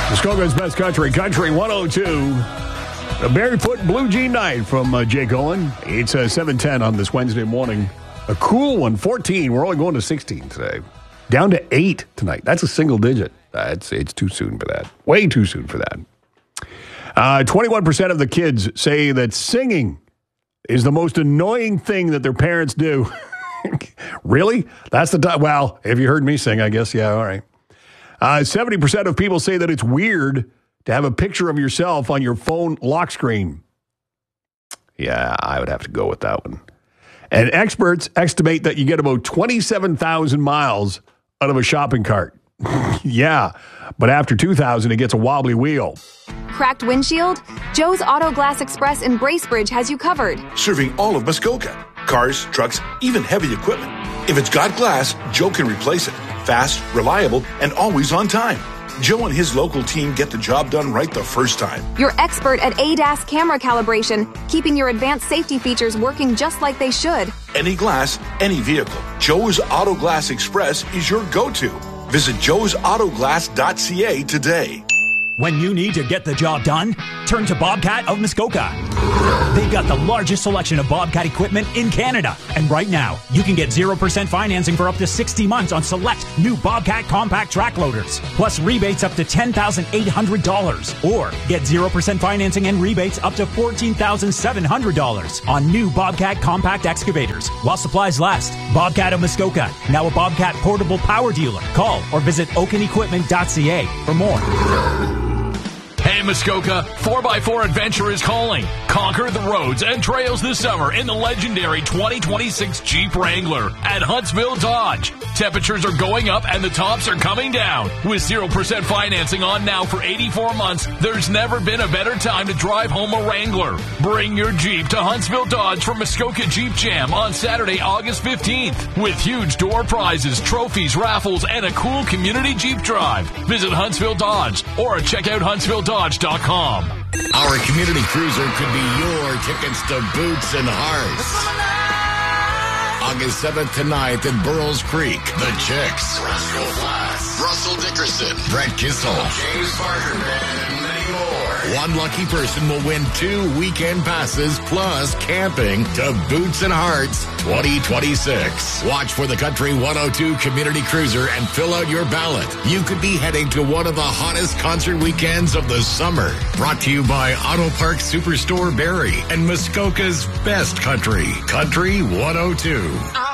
Muskoka's Best Country, Country 102. The Barefoot Blue Jean Night from Jake Owen. It's 7:10 on this Wednesday morning. A cool one, 14. We're only going to 16 today. Down to 8 tonight. That's a single digit. It's too soon for that. Way too soon for that. 21% of the kids say that singing is the most annoying thing that their parents do. Really? That's the time. Well, have you heard me sing? I guess, yeah, all right. 70% of people say that it's weird to have a picture of yourself on your phone lock screen. Yeah, I would have to go with that one. And experts estimate that you get about 27,000 miles out of a shopping cart. Yeah, but after 2,000, it gets a wobbly wheel. Cracked windshield? Joe's Auto Glass Express in Bracebridge has you covered. Serving all of Muskoka. Cars, trucks, even heavy equipment. If it's got glass, Joe can replace it. Fast, reliable, and always on time. Joe and his local team get the job done right the first time. You're expert at ADAS camera calibration, keeping your advanced safety features working just like they should. Any glass, any vehicle. Joe's Auto Glass Express is your go-to. Visit joesautoglass.ca today. When you need to get the job done, turn to Bobcat of Muskoka. They've got the largest selection of Bobcat equipment in Canada. And right now, you can get 0% financing for up to 60 months on select new Bobcat compact track loaders, plus rebates up to $10,800. Or get 0% financing and rebates up to $14,700 on new Bobcat compact excavators while supplies last. Bobcat of Muskoka, now a Bobcat portable power dealer. Call or visit oakenequipment.ca for more. Hey Muskoka, 4x4 Adventure is calling. Conquer the roads and trails this summer in the legendary 2026 Jeep Wrangler at Huntsville Dodge. Temperatures are going up and the tops are coming down. With 0% financing on now for 84 months, there's never been a better time to drive home a Wrangler. Bring your Jeep to Huntsville Dodge for Muskoka Jeep Jam on Saturday, August 15th. With huge door prizes, trophies, raffles, and a cool community Jeep drive. Visit Huntsville Dodge or check out HuntsvilleDodge.com. Our community cruiser could be your tickets to Boots and Hearts. August 7th to 9th in Burroughs Creek. The Chicks. Russell Flass. Russell Dickerson. Brett Kissel. James Barker Band and many more. One lucky person will win 2 weekend passes plus camping to Boots and Hearts 2026. Watch for the Country 102 Community Cruiser and fill out your ballot. You could be heading to one of the hottest concert weekends of the summer. Brought to you by Auto Park Superstore Barrie and Muskoka's Best Country, Country 102.